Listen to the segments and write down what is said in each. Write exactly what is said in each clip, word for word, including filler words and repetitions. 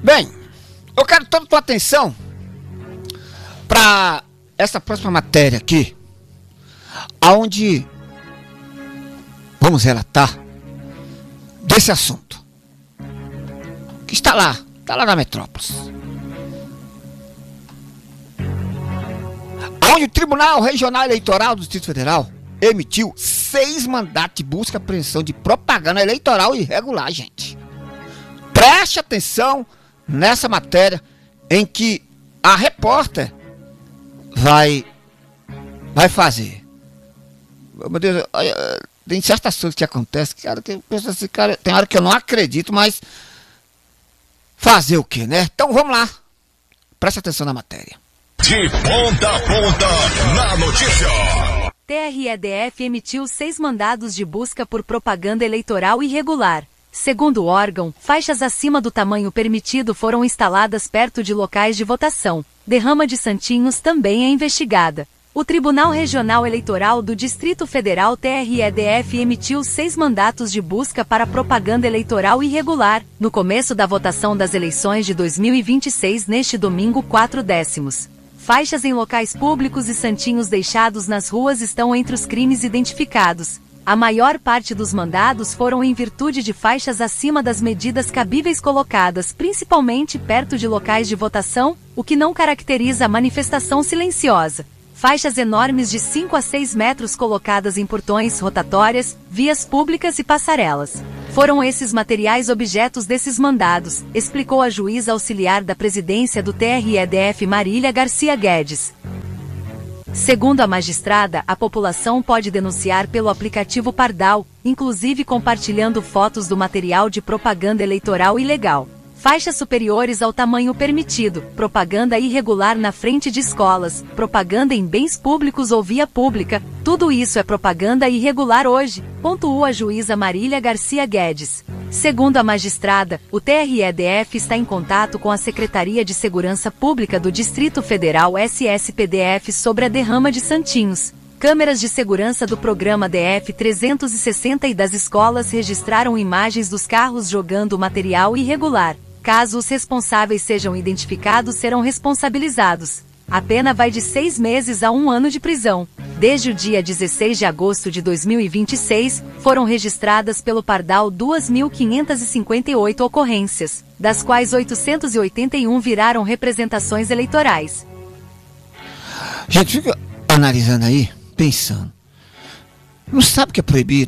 Bem, eu quero toda a tua atenção para essa próxima matéria aqui, aonde vamos relatar desse assunto que está lá, está lá na metrópole, onde o Tribunal Regional Eleitoral do Distrito Federal emitiu seis mandatos de busca e apreensão de propaganda eleitoral irregular, gente. Preste atenção nessa matéria em que a repórter vai vai fazer. Meu Deus, tem certas coisas que acontecem, cara, que eu penso assim, cara, tem hora que eu não acredito, mas fazer o quê, né? Então vamos lá. Preste atenção na matéria. De ponta a ponta na notícia. T R E D F emitiu seis mandados de busca por propaganda eleitoral irregular. Segundo o órgão, faixas acima do tamanho permitido foram instaladas perto de locais de votação. Derrama de Santinhos também é investigada. O Tribunal Regional Eleitoral do Distrito Federal T R E D F emitiu seis mandatos de busca para propaganda eleitoral irregular, no começo da votação das eleições de dois mil e vinte e seis neste domingo quatro décimos. Faixas em locais públicos e santinhos deixados nas ruas estão entre os crimes identificados. A maior parte dos mandados foram em virtude de faixas acima das medidas cabíveis colocadas principalmente perto de locais de votação, o que não caracteriza a manifestação silenciosa. Faixas enormes de cinco a seis metros colocadas em portões, rotatórias, vias públicas e passarelas. Foram esses materiais objetos desses mandados, explicou a juíza auxiliar da presidência do T R E D F Marília Garcia Guedes. Segundo a magistrada, a população pode denunciar pelo aplicativo Pardal, inclusive compartilhando fotos do material de propaganda eleitoral ilegal. Faixas superiores ao tamanho permitido, propaganda irregular na frente de escolas, propaganda em bens públicos ou via pública, tudo isso é propaganda irregular hoje, pontuou a juíza Marília Garcia Guedes. Segundo a magistrada, o T R E D F está em contato com a Secretaria de Segurança Pública do Distrito Federal S S P D F sobre a derrama de Santinhos. Câmeras de segurança do programa D F trezentos e sessenta e das escolas registraram imagens dos carros jogando material irregular. Caso os responsáveis sejam identificados, serão responsabilizados. A pena vai de seis meses a um ano de prisão. Desde o dia dezesseis de agosto de dois mil e vinte e seis, foram registradas pelo Pardal duas mil quinhentas e cinquenta e oito ocorrências, das quais oitocentas e oitenta e um viraram representações eleitorais. Gente, fica analisando aí, pensando. Não sabe o que é proibido?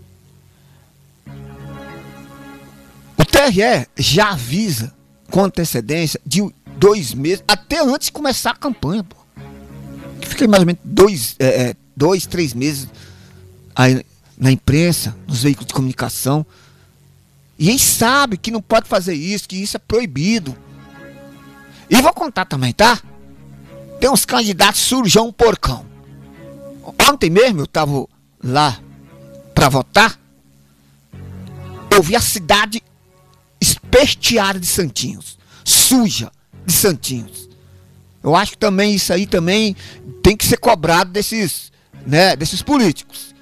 O T R E já avisa com antecedência de dois meses, até antes de começar a campanha, pô. Fica mais ou menos dois, é, dois, três meses aí na imprensa, nos veículos de comunicação. E eles sabem que não pode fazer isso, que isso é proibido. E vou contar também, tá? Tem uns candidatos surjão um porcão. Ontem mesmo eu tava lá pra votar. Eu vi a cidade espesteada de Santinhos, suja de Santinhos. Eu acho que também isso aí também tem que ser cobrado desses, né, desses políticos.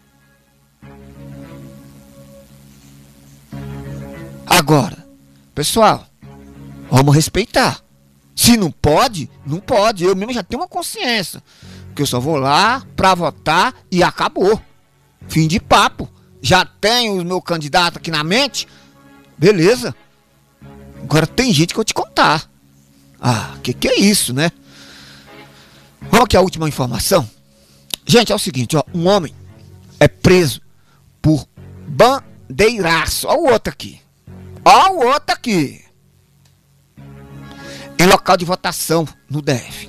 Agora, pessoal, vamos respeitar. Se não pode, não pode. Eu mesmo já tenho uma consciência que eu só vou lá pra votar e acabou. Fim de papo. Já tenho o meu candidato aqui na mente. Beleza. Agora tem gente que eu vou te contar. Ah, que que é isso, né? Qual que é a última informação? Gente, é o seguinte, ó. Um homem é preso por bandeiraço. Olha o outro aqui. Olha o outro aqui. Em local de votação no D F.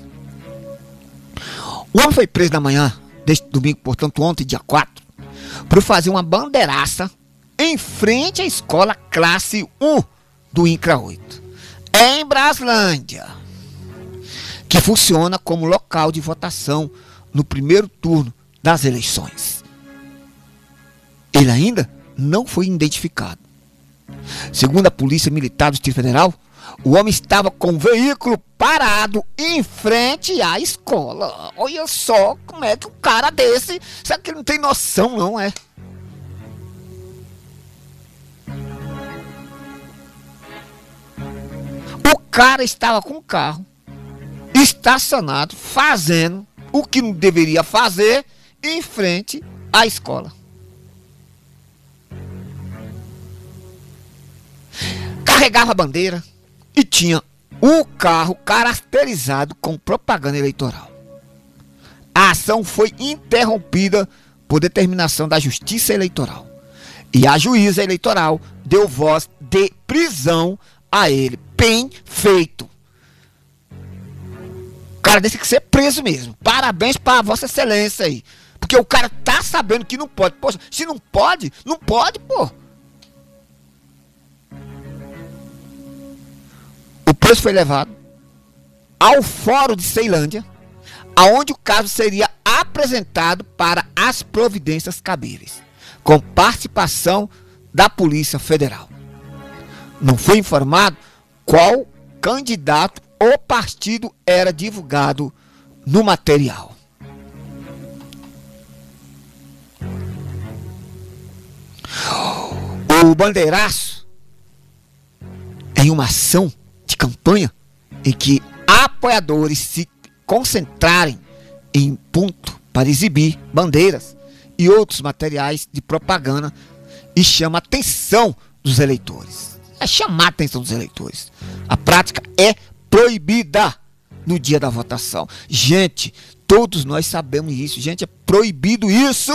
O homem foi preso na manhã deste domingo, portanto ontem, dia quatro, por fazer uma bandeiraça em frente à escola classe um do INCRA oito, em Braslândia, que funciona como local de votação no primeiro turno das eleições. Ele ainda não foi identificado. Segundo a Polícia Militar do Distrito Federal, o homem estava com o veículo parado em frente à escola. Olha só como é que um cara desse, será que ele não tem noção, não é? cara estava com o carro estacionado, fazendo o que não deveria fazer em frente à escola. Carregava a bandeira e tinha o carro caracterizado com propaganda eleitoral. A ação foi interrompida por determinação da Justiça Eleitoral. E a juíza eleitoral deu voz de prisão a ele. Bem feito. O cara desse tem que ser preso mesmo. Parabéns para Vossa Excelência aí. Porque o cara tá sabendo que não pode. Poxa, se não pode, não pode, pô. O preso foi levado ao Fórum de Ceilândia, aonde o caso seria apresentado para as providências cabíveis, com participação da Polícia Federal. Não foi informado qual candidato ou partido era divulgado no material. O bandeiraço, em uma ação de campanha em que apoiadores se concentrarem em ponto para exibir bandeiras e outros materiais de propaganda, e chama a atenção dos eleitores. É chamar a atenção dos eleitores. A prática é proibida no dia da votação. Gente, todos nós sabemos isso. Gente, é proibido isso.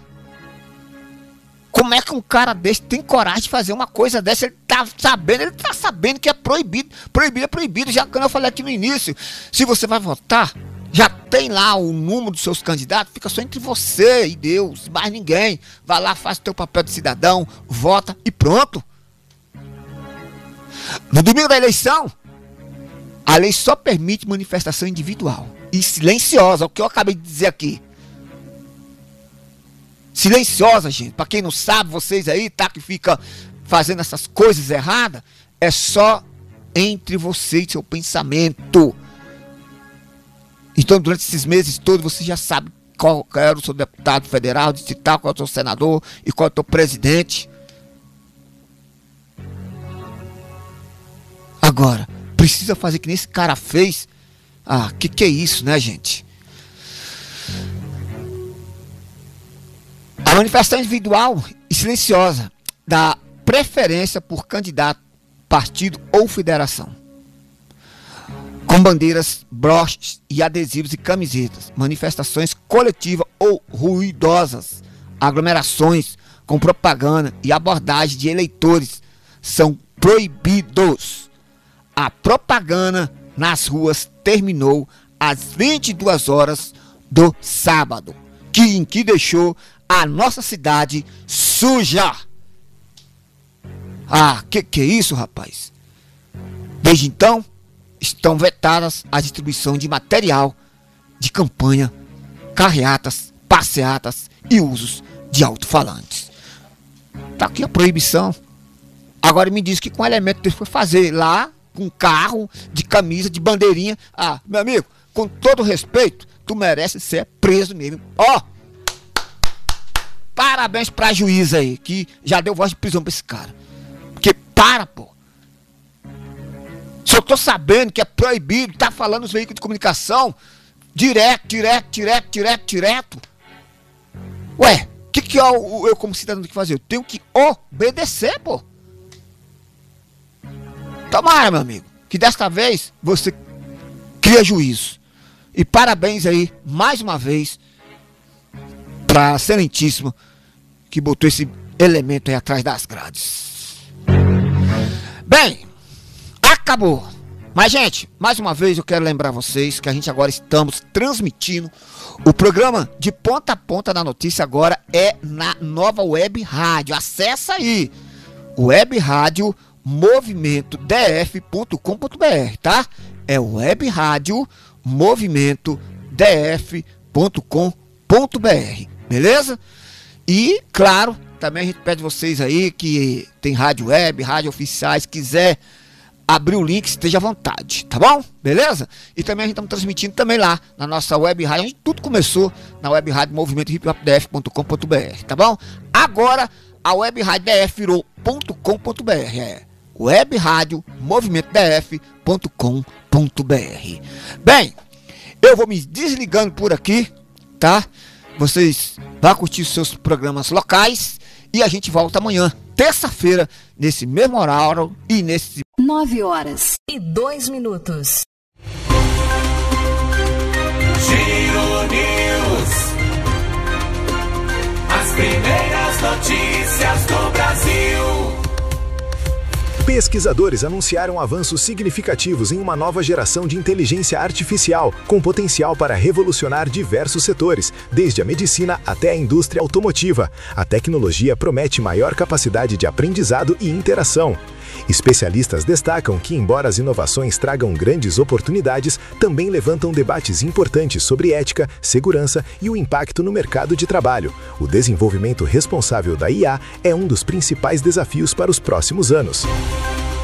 Como é que um cara desse tem coragem de fazer uma coisa dessa? Ele tá sabendo, ele tá sabendo que é proibido. Proibido é proibido. Já que eu falei aqui no início, se você vai votar, já tem lá o número dos seus candidatos, fica só entre você e Deus, mais ninguém. Vai lá, faz o teu papel de cidadão, vota e pronto. No domingo da eleição, a lei só permite manifestação individual e silenciosa, o que eu acabei de dizer aqui. Silenciosa, gente. Para quem não sabe, vocês aí, tá, que fica fazendo essas coisas erradas, é só entre você e seu pensamento. Então, durante esses meses todos, você já sabe qual era o seu deputado federal, distrital, qual é o seu senador e qual é o seu presidente. Agora, precisa fazer que nem esse cara fez. Ah, que que é isso, né, gente? A manifestação individual e silenciosa dá preferência por candidato, partido ou federação, com bandeiras, broches e adesivos e camisetas, manifestações coletivas ou ruidosas, aglomerações com propaganda e abordagem de eleitores são proibidos. A propaganda nas ruas terminou às vinte e duas horas do sábado, que em que deixou a nossa cidade suja. Ah, que que é isso, rapaz? Desde então, estão vetadas a distribuição de material de campanha, carreatas, passeatas e usos de alto-falantes. Tá aqui a proibição. Agora me diz que com elemento que foi fazer lá, com carro, de camisa, de bandeirinha. Ah, meu amigo, com todo respeito, tu merece ser preso mesmo. Ó, oh, parabéns pra juíza aí, que já deu voz de prisão pra esse cara. Porque para, pô. Se eu tô sabendo que é proibido, tá falando nos veículos de comunicação, direto, direto, direto, direto, direto. Ué, o que que eu, eu como cidadão tenho que fazer? Eu tenho que obedecer, pô. Tomara, meu amigo, que desta vez você cria juízo. E parabéns aí, mais uma vez, pra Excelentíssima, que botou esse elemento aí atrás das grades. Bem, acabou. Mas, gente, mais uma vez eu quero lembrar vocês que a gente agora estamos transmitindo o programa de ponta a ponta da notícia. Agora é na nova web rádio. Acessa aí, web rádio movimento d f ponto com ponto b r, tá? É web rádio movimento d f ponto com ponto b r, beleza? E, claro, também a gente pede vocês aí que tem rádio web, rádio oficiais, quiser abrir o link, esteja à vontade, tá bom? Beleza? E também a gente está transmitindo também lá na nossa web rádio, onde tudo começou na web rádio movimento hip hop d f ponto com ponto b r, tá bom? Agora a web rádio d f virou .com.br, é web rádio movimento d f ponto com ponto b r. Bem, eu vou me desligando por aqui, tá? Vocês vão curtir os seus programas locais e a gente volta amanhã, terça-feira, nesse mesmo horário e nesse... nove horas e dois minutos. Giro News. As primeiras notícias do Brasil. Pesquisadores anunciaram avanços significativos em uma nova geração de inteligência artificial, com potencial para revolucionar diversos setores, desde a medicina até a indústria automotiva. A tecnologia promete maior capacidade de aprendizado e interação. Especialistas destacam que, embora as inovações tragam grandes oportunidades, também levantam debates importantes sobre ética, segurança e o impacto no mercado de trabalho. O desenvolvimento responsável da I A é um dos principais desafios para os próximos anos.